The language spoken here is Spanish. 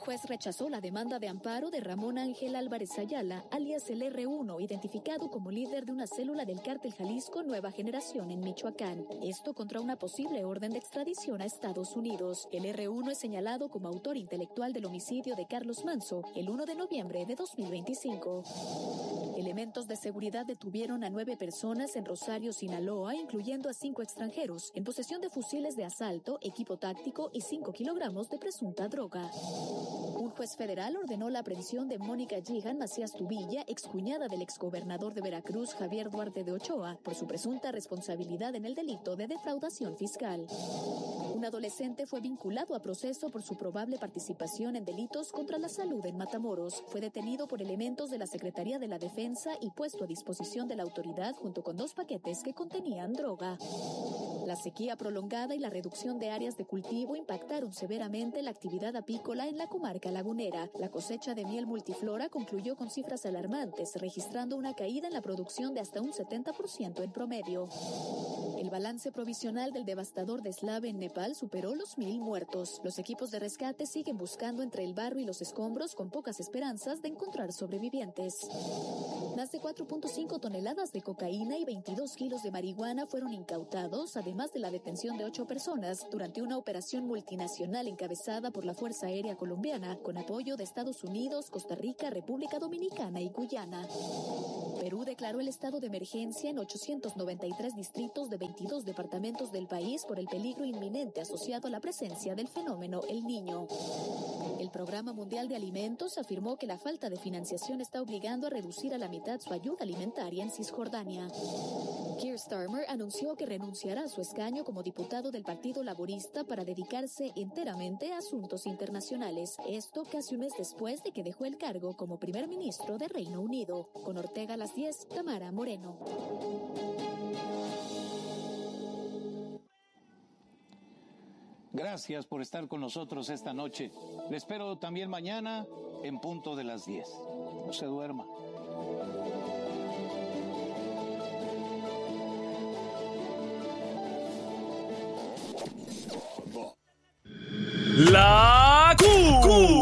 juez rechazó la demanda de amparo de Ramón Ángel Álvarez Ayala, alias el R1, identificado como líder de una célula del cártel Jalisco Nueva Generación en Michoacán. Esto contra una posible orden de extradición a Estados Unidos. El R1 es señalado como autor intelectual del homicidio de Carlos Manzo el 1 de noviembre de 2025. Elementos de seguridad detuvieron a 9 personas en Rosario, Sinaloa, incluyendo a 5 extranjeros, en posesión de fusiles de asalto, equipo táctico y 5 kilogramos de presunta droga. Un juez federal ordenó la aprehensión de Mónica Yigan Macías Tubilla, excuñada del exgobernador de Veracruz, Javier Duarte de Ochoa, por su presunta responsabilidad en el delito de defraudación fiscal. Un adolescente fue vinculado a proceso por su probable participación en delitos contra la salud en Matamoros. Fue detenido por elementos de la Secretaría de la Defensa y puesto a disposición de la autoridad junto con 2 paquetes que contenían droga. La sequía prolongada y la reducción de áreas de cultivo impactaron severamente la actividad apícola en la comarca lagunera. La cosecha de miel multiflora concluyó con cifras alarmantes, registrando una caída en la producción de hasta un 70% en promedio. El balance provisional del devastador deslave en Nepal superó los 1,000 muertos. Los equipos de rescate siguen buscando entre el barro y los escombros con pocas esperanzas de encontrar sobrevivientes. Más de 4.5 toneladas de cocaína y 22 kilos de marihuana fueron incautados, además de la detención de 8 personas durante una operación multinacional encabezada por la Fuerza Aérea Colombiana, con apoyo de Estados Unidos, Costa Rica, República Dominicana y Guyana. Perú declaró el estado de emergencia en 893 distritos de 22 departamentos del país por el peligro inminente asociado a la presencia del fenómeno El Niño. El Programa Mundial de Alimentos afirmó que la falta de financiación está obligando a reducir a la mitad su ayuda alimentaria en Cisjordania. Keir Starmer anunció que renunciará a su escaño como diputado del Partido Laborista para dedicarse enteramente a asuntos internacionales. Esto casi un mes después de que dejó el cargo como primer ministro de Reino Unido. Con Ortega a las 10, Tamara Moreno. Gracias por estar con nosotros esta noche. Le espero también mañana en punto de las 10. No se duerma. La Q.